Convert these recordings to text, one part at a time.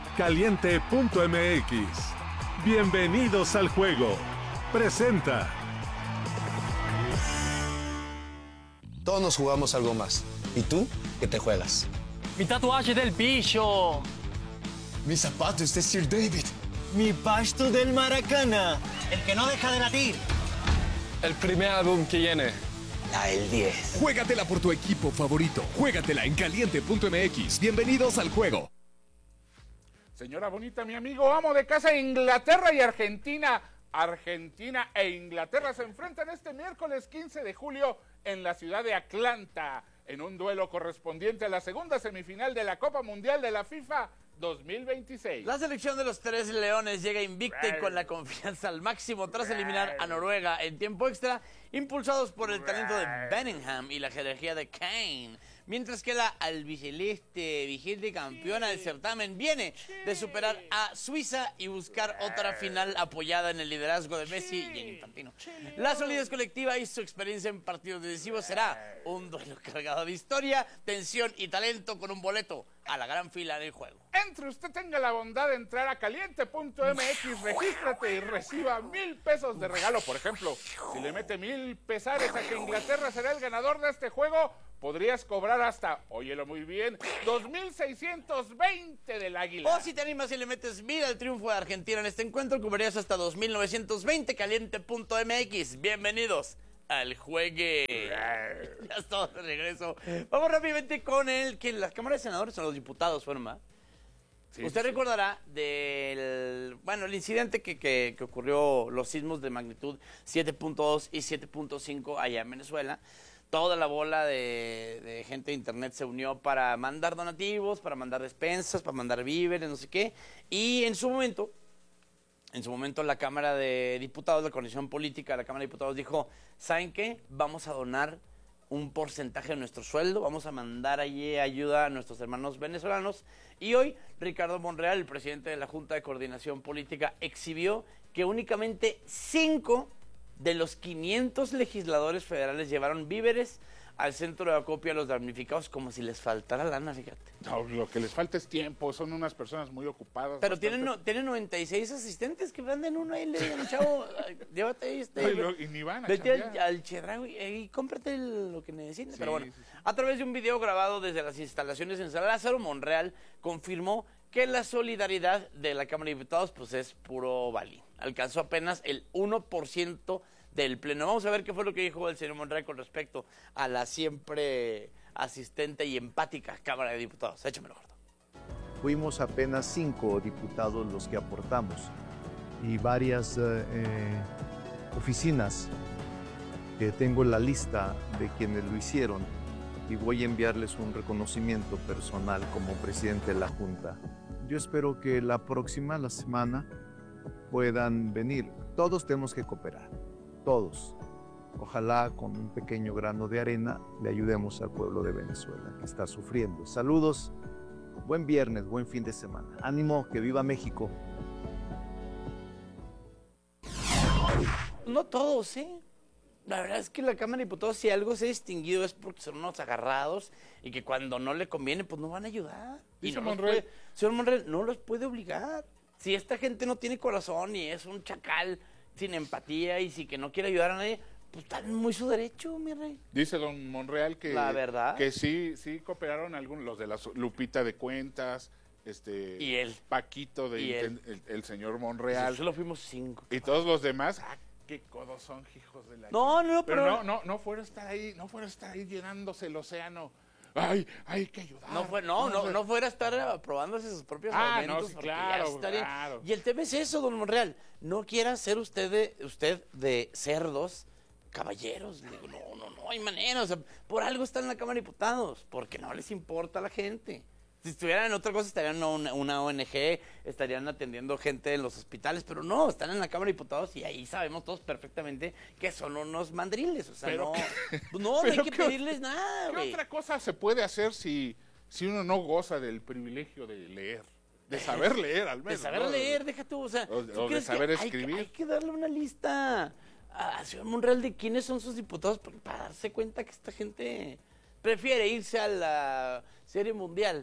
Caliente.mx. Bienvenidos al juego. Presenta. Todos nos jugamos algo más. ¿Y tú? ¿Qué te juegas? Mi tatuaje del bicho. Mi zapato es de Sir David. Mi pasto del Maracana. El que no deja de latir. El primer álbum que viene. El 10. Juégatela por tu equipo favorito. Juégatela en Caliente.mx. Bienvenidos al juego. Señora bonita, mi amigo amo de casa, Inglaterra y Argentina. Argentina e Inglaterra se enfrentan este miércoles 15 de julio en la ciudad de Atlanta, en un duelo correspondiente a la segunda semifinal de la Copa Mundial de la FIFA 2026. La selección de los Tres Leones llega invicta y con la confianza al máximo tras eliminar a Noruega en tiempo extra, impulsados por el talento de Bellingham y la jerarquía de Kane. Mientras que la albiceleste, vigente campeona del certamen, viene de superar a Suiza y buscar otra final apoyada en el liderazgo de Messi y en Infantino. La solidez colectiva y su experiencia en partidos decisivos será un duelo cargado de historia, tensión y talento con un boleto a la gran fila del juego. Entre usted tenga la bondad de entrar a Caliente.mx, regístrate y reciba 1,000 pesos de regalo. Por ejemplo, si le mete 1,000 pesares a que Inglaterra será el ganador de este juego, podrías cobrar hasta, óyelo muy bien, 2,620 del Águila. O si te animas y le metes vida al triunfo de Argentina en este encuentro, cobrarías hasta 2,920. Caliente.mx. Bienvenidos al juegue. Ya estamos de regreso. Vamos rápidamente con que las cámaras de senadores son los diputados, fueron más. Sí, Usted recordará del, el incidente que ocurrió, los sismos de magnitud 7.2 y 7.5 allá en Venezuela. Toda la bola de gente de internet se unió para mandar donativos, para mandar despensas, para mandar víveres, no sé qué. Y en su momento la Cámara de Diputados, la coalición política de la Cámara de Diputados dijo, ¿saben qué? Vamos a donar un porcentaje de nuestro sueldo, vamos a mandar allí ayuda a nuestros hermanos venezolanos. Y hoy Ricardo Monreal, el presidente de la Junta de Coordinación Política, exhibió que únicamente 5 de los 500 legisladores federales llevaron víveres al centro de acopio a los damnificados, como si les faltara lana, fíjate. No, lo que les falta es tiempo, son unas personas muy ocupadas. Pero tienen 96 asistentes que manden uno ahí, le digan, chavo, llévate ahí y ni van a vete al Chedraui y cómprate lo que necesites. Pero bueno, sí. A través de un video grabado desde las instalaciones en San Lázaro, Monreal confirmó que la solidaridad de la Cámara de Diputados pues es puro balín. Alcanzó apenas el 1% del pleno. Vamos a ver qué fue lo que dijo el señor Monreal con respecto a la siempre asistente y empática Cámara de Diputados. Échamelo, gordo. Fuimos apenas 5 diputados los que aportamos y varias oficinas que tengo la lista de quienes lo hicieron y voy a enviarles un reconocimiento personal como presidente de la Junta. Yo espero que la semana puedan venir. Todos tenemos que cooperar, todos. Ojalá con un pequeño grano de arena le ayudemos al pueblo de Venezuela que está sufriendo. Saludos, buen viernes, buen fin de semana. Ánimo, que viva México. No todos, ¿eh? La verdad es que la Cámara de Diputados, si algo se ha distinguido, es porque son unos agarrados y que cuando no le conviene, pues no van a ayudar. Dice Monreal. Señor Monreal, no los puede obligar. Si esta gente no tiene corazón y es un chacal sin empatía y si que no quiere ayudar a nadie, pues está en muy su derecho, mi rey. Dice don Monreal que, la verdad, que sí cooperaron algunos, los de la Lupita de Cuentas, y él, Paquito, el señor Monreal. Solo fuimos 5. Y todos los demás, qué codos son, hijos de la... No, pero no fuera a estar ahí, llenándose el océano. Ay, hay que ayudar. No fuera a estar aprobándose sus propios argumentos. No, sí, claro. Y el tema es eso, don Monreal. No quiera ser usted de cerdos caballeros. Digo, no hay manera. O sea, por algo están en la Cámara de Diputados, porque no les importa a la gente. Si estuvieran en otra cosa, estarían en una ONG, estarían atendiendo gente en los hospitales, pero no, están en la Cámara de Diputados y ahí sabemos todos perfectamente que son unos mandriles. O sea, no hay que pedirles nada. ¿Qué otra cosa se puede hacer si uno no goza del privilegio de leer? De saber leer, al menos. De saber leer, deja tú, o sea, o de saber escribir. Hay que darle una lista a señor Monreal de quiénes son sus diputados para darse cuenta que esta gente prefiere irse a la Serie Mundial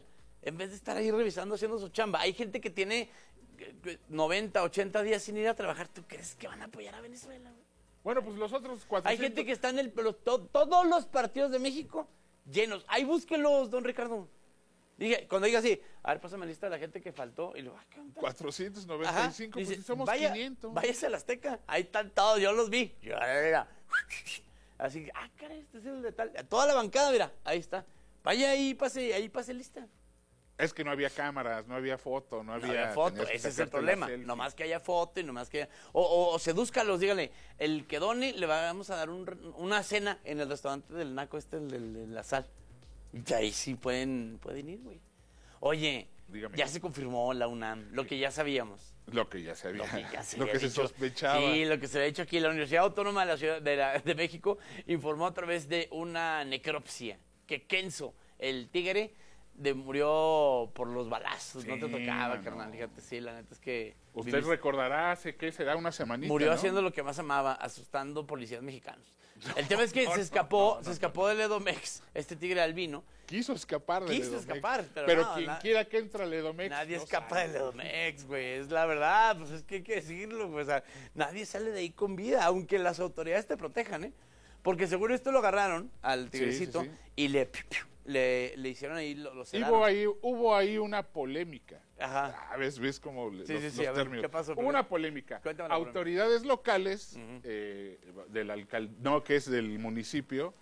en vez de estar ahí revisando, haciendo su chamba. Hay gente que tiene 90, 80 días sin ir a trabajar. ¿Tú crees que van a apoyar a Venezuela, güey? Bueno, pues los otros 400... Hay gente que está en todos los partidos de México llenos. Ahí búsquenlos, don Ricardo. Cuando diga así, a ver, pásame la lista de la gente que faltó. Y luego, ¿qué onda? 495, Ajá. pues Dice, si somos vaya, 500. Váyase a la Azteca. Ahí están todos, yo los vi. Así que, caray, este es el de tal. Toda la bancada, mira, ahí está. Vaya ahí pase lista. Es que no había cámaras, no había foto, no había foto, tenías que ese es el sacarte la problema. selfie. Nomás que haya foto y nomás que haya... O sedúzcalos, dígale. El que done, le vamos a dar una cena en el restaurante del Naco el de la Sal. Y ahí sí pueden ir, güey. Oye, Dígame. ya se confirmó la UNAM, lo que ya sabíamos. Lo que ya se había, se lo había que se dicho. sospechaba. Sí, lo que se había dicho aquí. La Universidad Autónoma de la Ciudad de México informó a través de una necropsia que Kenzo, el tigre, murió por los balazos. Sí, no te tocaba, mano. carnal. Fíjate, sí, la neta es que... Usted recordará hace que será una semanita, Murió ¿no? haciendo lo que más amaba, asustando policías mexicanos. El tema es que se escapó del Edomex, este tigre albino. Quiso escapar del Quiso Edomex, escapar, pero no, quien quiera que entre al Edomex. Nadie no escapa sale. del Edomex, güey, es la verdad, pues es que hay que decirlo, güey, o sea, nadie sale de ahí con vida, aunque las autoridades te protejan, ¿eh? Porque seguro esto lo agarraron al tigrecito sí. y le hicieron ahí, lo cerraron. Hubo ahí una polémica. Ajá. ¿Ves cómo los Sí, a ver, términos? ¿qué pasó, Hubo primero? una polémica. Cuéntame la Autoridades locales, que es del municipio,